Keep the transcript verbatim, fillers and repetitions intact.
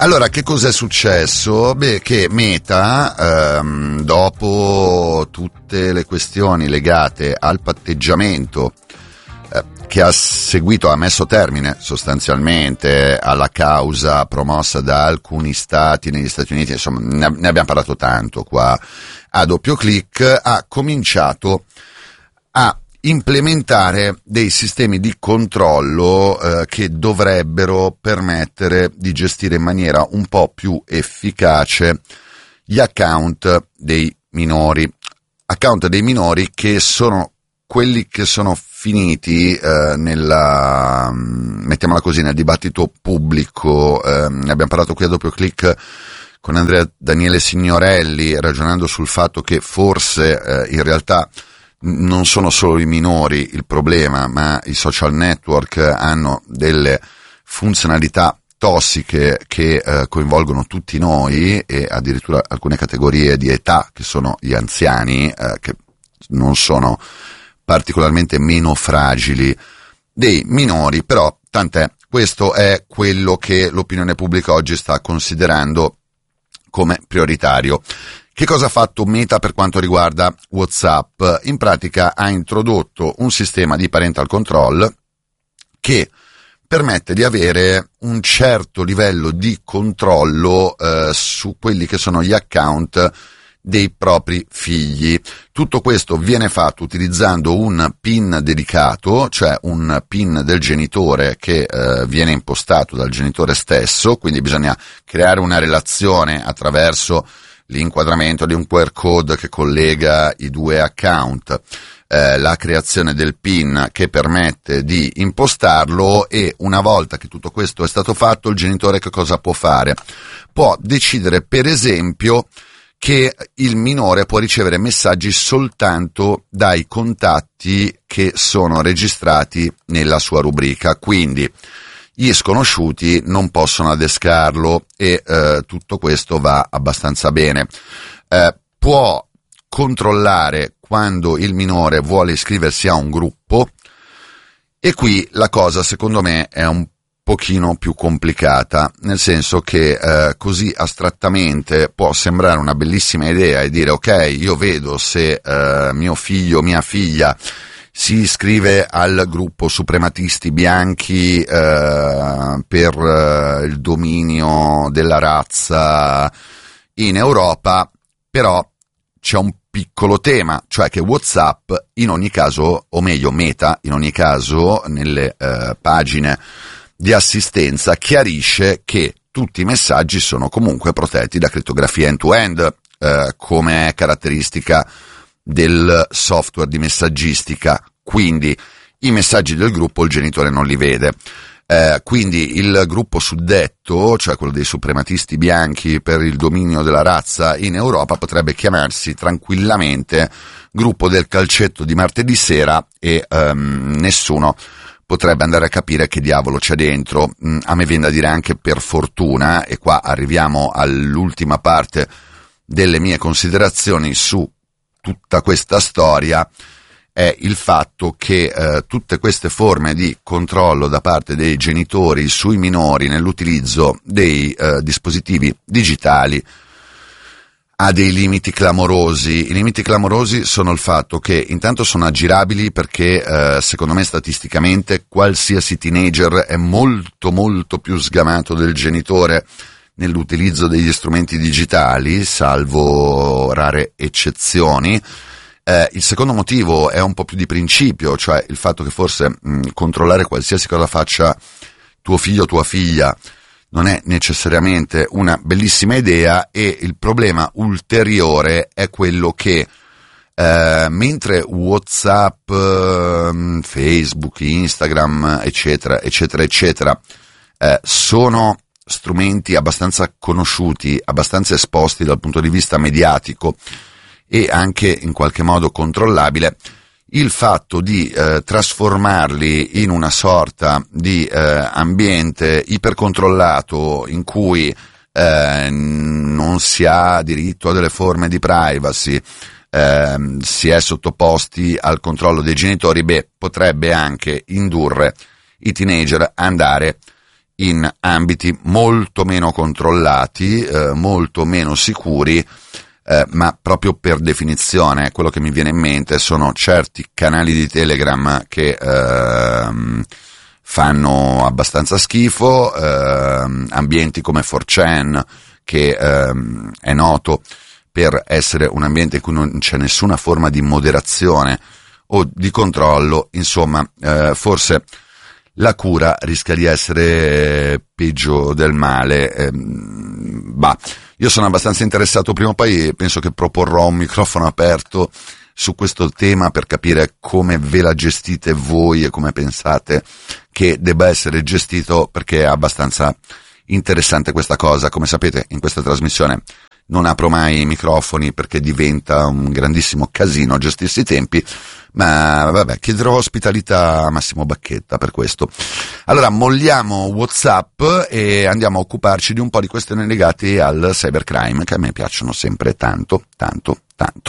Allora, che cosa è successo? Beh, che Meta, ehm, dopo tutte le questioni legate al patteggiamento eh, che ha seguito, ha messo termine sostanzialmente alla causa promossa da alcuni stati negli Stati Uniti, insomma ne, ne abbiamo parlato tanto qua a Doppio Clic, ha cominciato a implementare dei sistemi di controllo eh, che dovrebbero permettere di gestire in maniera un po' più efficace gli account dei minori, account dei minori che sono quelli che sono finiti eh, nella, mettiamola così, nel dibattito pubblico. Eh, ne abbiamo parlato qui a Doppio Clic con Andrea Daniele Signorelli, ragionando sul fatto che forse eh, in realtà non sono solo i minori il problema, ma i social network hanno delle funzionalità tossiche che eh, coinvolgono tutti noi, e addirittura alcune categorie di età che sono gli anziani, eh, che non sono particolarmente meno fragili dei minori, però tant'è, questo è quello che l'opinione pubblica oggi sta considerando come prioritario. Che cosa ha fatto Meta per quanto riguarda WhatsApp? In pratica ha introdotto un sistema di parental control che permette di avere un certo livello di controllo eh, su quelli che sono gli account dei propri figli. Tutto questo viene fatto utilizzando un PIN dedicato, cioè un PIN del genitore che eh, viene impostato dal genitore stesso, quindi bisogna creare una relazione attraverso l'inquadramento di un Q R code che collega i due account, eh, la creazione del PIN che permette di impostarlo, e una volta che tutto questo è stato fatto, il genitore che cosa può fare? Può decidere, per esempio, che il minore può ricevere messaggi soltanto dai contatti che sono registrati nella sua rubrica, quindi gli sconosciuti non possono adescarlo, e eh, tutto questo va abbastanza bene. Eh, può controllare quando il minore vuole iscriversi a un gruppo, e qui la cosa secondo me è un pochino più complicata, nel senso che eh, così astrattamente può sembrare una bellissima idea e dire ok, io vedo se eh, mio figlio o mia figlia si iscrive al gruppo Suprematisti Bianchi eh, per eh, il dominio della razza in Europa, però c'è un piccolo tema, cioè che WhatsApp in ogni caso, o meglio Meta in ogni caso, nelle eh, pagine di assistenza chiarisce che tutti i messaggi sono comunque protetti da crittografia end-to-end, eh, come è caratteristica del software di messaggistica, quindi i messaggi del gruppo il genitore non li vede. Eh, quindi il gruppo suddetto, cioè quello dei suprematisti bianchi per il dominio della razza in Europa, potrebbe chiamarsi tranquillamente gruppo del calcetto di martedì sera, e ehm, nessuno potrebbe andare a capire che diavolo c'è dentro. Mm, a me viene da dire anche per fortuna, e qua arriviamo all'ultima parte delle mie considerazioni su tutta questa storia, è il fatto che eh, tutte queste forme di controllo da parte dei genitori sui minori nell'utilizzo dei eh, dispositivi digitali ha dei limiti clamorosi. I limiti clamorosi sono il fatto che intanto sono aggirabili, perché eh, secondo me statisticamente qualsiasi teenager è molto molto più sgamato del genitore nell'utilizzo degli strumenti digitali, salvo rare eccezioni. Eh, il secondo motivo è un po' più di principio, cioè il fatto che forse mh, controllare qualsiasi cosa faccia tuo figlio o tua figlia non è necessariamente una bellissima idea, e il problema ulteriore è quello che eh, mentre WhatsApp, eh, Facebook, Instagram, eccetera, eccetera, eccetera, eh, sono strumenti abbastanza conosciuti, abbastanza esposti dal punto di vista mediatico e anche in qualche modo controllabile, il fatto di eh, trasformarli in una sorta di eh, ambiente ipercontrollato in cui eh, non si ha diritto a delle forme di privacy, eh, si è sottoposti al controllo dei genitori, beh, potrebbe anche indurre i teenager a andare in ambiti molto meno controllati, eh, molto meno sicuri, eh, ma proprio per definizione quello che mi viene in mente sono certi canali di Telegram che ehm, fanno abbastanza schifo, ehm, ambienti come four chan, che ehm, è noto per essere un ambiente in cui non c'è nessuna forma di moderazione o di controllo. Insomma, eh, forse la cura rischia di essere peggio del male. Eh, bah, io sono abbastanza interessato prima o poi, penso che proporrò un microfono aperto su questo tema per capire come ve la gestite voi e come pensate che debba essere gestito, perché è abbastanza interessante questa cosa. Come sapete, in questa trasmissione non apro mai i microfoni perché diventa un grandissimo casino gestirsi i tempi, ma vabbè, chiederò ospitalità a Massimo Bacchetta per questo. Allora, molliamo WhatsApp e andiamo a occuparci di un po' di questioni legate al cybercrime, che a me piacciono sempre tanto, tanto, tanto.